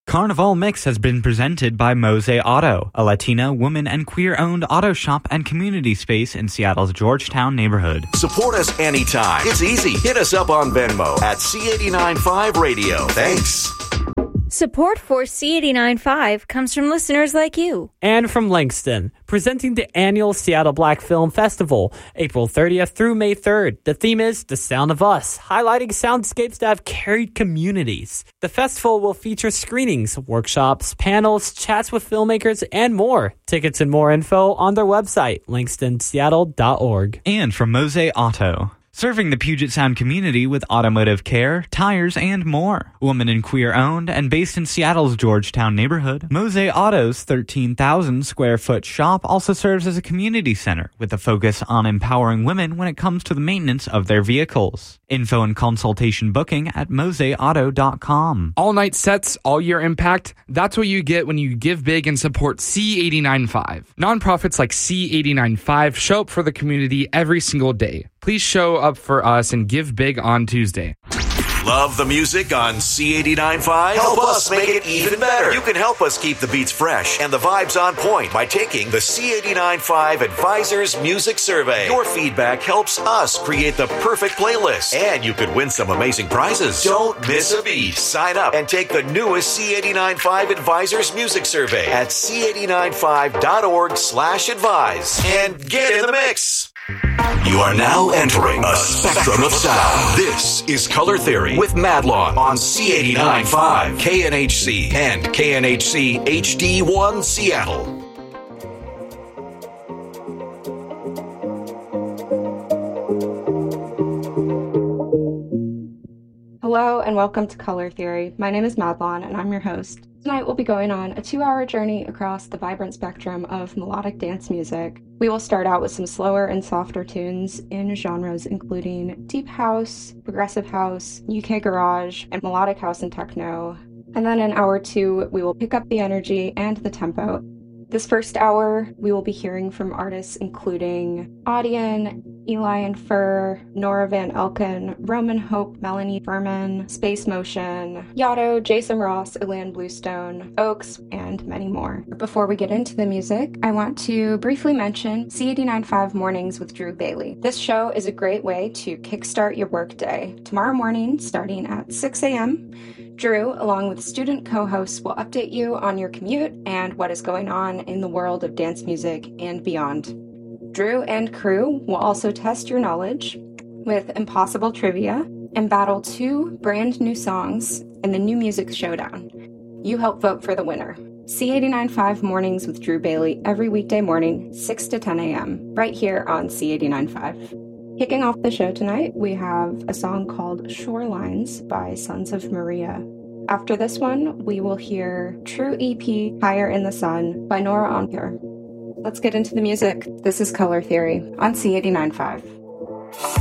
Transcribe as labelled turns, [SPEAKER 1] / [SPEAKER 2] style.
[SPEAKER 1] Carnival Mix has been presented by Mose Auto, a Latina, woman, and queer-owned auto shop and community space in Seattle's Georgetown neighborhood.
[SPEAKER 2] Support us anytime. It's easy. Hit us up on Venmo at C895 Radio. Thanks.
[SPEAKER 3] Support for C895 comes from listeners like you.
[SPEAKER 4] And from Langston, presenting the annual Seattle Black Film Festival, April 30th through May 3rd. The theme is The Sound of Us, highlighting soundscapes that have carried communities. The festival will feature screenings, workshops, panels, chats with filmmakers, and more. Tickets and more info on their website, langstonseattle.org.
[SPEAKER 1] And from Mose Auto, serving the Puget Sound community with automotive care, tires, and more. Woman and queer-owned and based in Seattle's Georgetown neighborhood, Mose Auto's 13,000-square-foot shop also serves as a community center with a focus on empowering women when it comes to the maintenance of their vehicles. Info and consultation booking at moseauto.com.
[SPEAKER 5] All-night sets, all-year impact. That's what you get when you give big and support C895. Nonprofits like C895 show up for the community every single day. Please show up for us and give big on Tuesday.
[SPEAKER 2] Love the music on C895? Help us make it even better. You can help us keep the beats fresh and the vibes on point by taking the C895 Advisors Music Survey. Your feedback helps us create the perfect playlist, and you could win some amazing prizes. Don't miss a beat. Sign up and take the newest C895 Advisors Music Survey at c895.org/advise and get in the mix. You are now entering a spectrum of sound. This is Color Theory with Madlon on C895, KNHC, and KNHC HD1 Seattle.
[SPEAKER 6] Hello and welcome to Color Theory. My name is Madlon and I'm your host. Tonight we'll be going on a 2-hour journey across the vibrant spectrum of melodic dance music. We will start out with some slower and softer tunes in genres including deep house, progressive house, UK garage, and melodic house and techno. And then in hour 2, we will pick up the energy and the tempo. This first hour, we will be hearing from artists including Audion, Eli and Fur, Nora Van Elken, Roman Hope, Melanie Furman, Space Motion, Yotto, Jason Ross, Elan Bluestone, Oaks, and many more. Before we get into the music, I want to briefly mention C895 Mornings with Drew Bailey. This show is a great way to kickstart your workday. Tomorrow morning, starting at 6 a.m., Drew, along with student co-hosts, will update you on your commute and what is going on in the world of dance music and beyond. Drew and crew will also test your knowledge with impossible trivia and battle 2 brand new songs in the New Music Showdown. You help vote for the winner. C895 Mornings with Drew Bailey every weekday morning, 6 to 10 a.m., right here on C895. Kicking off the show tonight, we have a song called Shorelines by Sons of Maria. After this one, we will hear True EP Higher in the Sun by Nora Ampere. Let's get into the music. This is Color Theory on C895.